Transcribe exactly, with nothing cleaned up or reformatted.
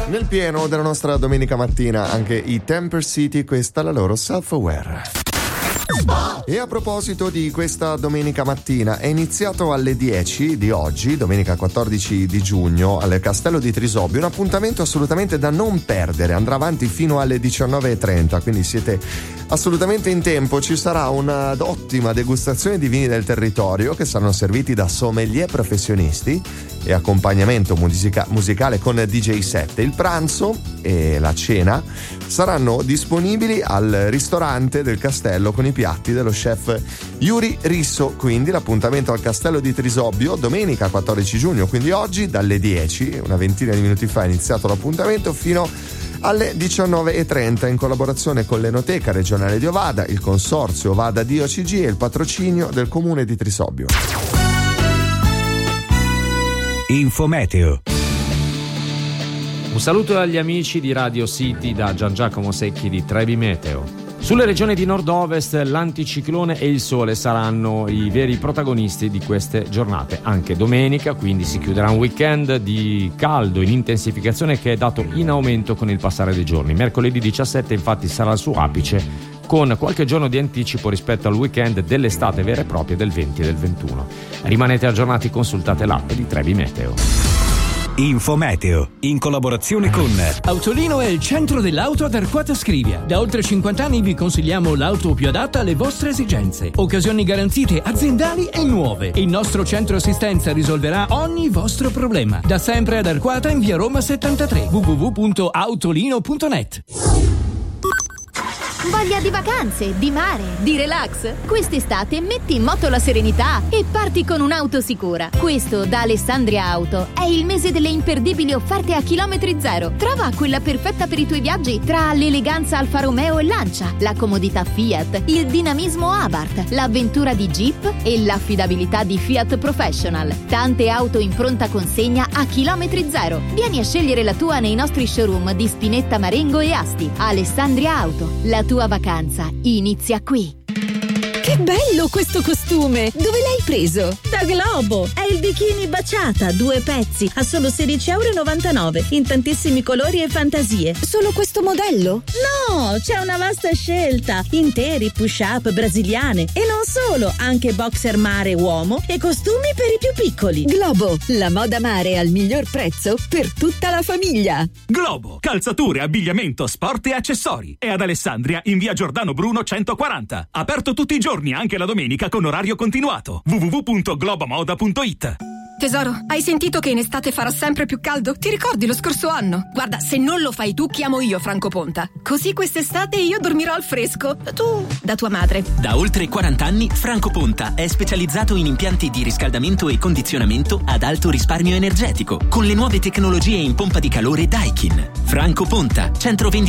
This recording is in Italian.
Nel pieno della nostra domenica mattina anche i Temper City, questa è la loro Self-Aware. E a proposito di questa domenica mattina, è iniziato alle dieci di oggi, domenica quattordici di giugno, al Castello di Trisobbio, un appuntamento assolutamente da non perdere, andrà avanti fino alle diciannove e trenta, quindi siete assolutamente in tempo. Ci sarà una ottima degustazione di vini del territorio che saranno serviti da sommelier professionisti e accompagnamento musica- musicale con D J set. Il pranzo e la cena saranno disponibili al ristorante del castello con i piatti dello chef Yuri Risso. Quindi l'appuntamento al Castello di Trisobbio domenica quattordici giugno, quindi oggi dalle dieci, una ventina di minuti fa è iniziato l'appuntamento, fino alle diciannove e trenta, in collaborazione con l'Enoteca Regionale di Ovada, il Consorzio Ovada D O C G e il patrocinio del Comune di Trisobbio. Infometeo. Un saluto agli amici di Radio City da Gian Giacomo Secchi di Trebi Meteo. Sulle regioni di nord-ovest l'anticiclone e il sole saranno i veri protagonisti di queste giornate. Anche domenica, quindi si chiuderà un weekend di caldo in intensificazione che è dato in aumento con il passare dei giorni. Mercoledì diciassette infatti sarà il suo apice, con qualche giorno di anticipo rispetto al weekend dell'estate vera e propria del venti e del ventuno. Rimanete aggiornati, consultate l'app di Trebi Meteo. Infometeo, in collaborazione con Autolino è il centro dell'auto ad Arquata Scrivia. Da oltre cinquanta anni vi consigliamo l'auto più adatta alle vostre esigenze. Occasioni garantite aziendali e nuove. Il nostro centro assistenza risolverà ogni vostro problema. Da sempre ad Arquata in via Roma settantatré. w w w punto autolino punto net. Voglia di vacanze, di mare, di relax? Quest'estate metti in moto la serenità e parti con un'auto sicura. Questo da Alessandria Auto è il mese delle imperdibili offerte a chilometri zero. Trova quella perfetta per i tuoi viaggi tra l'eleganza Alfa Romeo e Lancia, la comodità Fiat, il dinamismo Abarth, l'avventura di Jeep e l'affidabilità di Fiat Professional. Tante auto in pronta consegna a chilometri zero. Vieni a scegliere la tua nei nostri showroom di Spinetta, Marengo e Asti. Alessandria Auto, la tua vacanza inizia qui. Che bello questo costume! Dove l'hai preso? Da Globo! È il bikini baciata, due pezzi, a solo sedici e novantanove euro, in tantissimi colori e fantasie. Solo questo modello? No, c'è una vasta scelta. Interi, push-up, brasiliane. E non solo, anche boxer mare uomo e costumi per i più piccoli. Globo, la moda mare al miglior prezzo per tutta la famiglia. Globo, calzature, abbigliamento, sport e accessori. È ad Alessandria in via Giordano Bruno centoquaranta. Aperto tutti i giorni, anche la domenica con orario continuato. w w w punto globomoda punto it. Tesoro, hai sentito che in estate farà sempre più caldo? Ti ricordi lo scorso anno? Guarda, se non lo fai tu, chiamo io Franco Ponta. Così quest'estate io dormirò al fresco. Tu, da tua madre. Da oltre quaranta anni, Franco Ponta è specializzato in impianti di riscaldamento e condizionamento ad alto risparmio energetico, con le nuove tecnologie in pompa di calore Daikin. Franco Ponta, centro vendita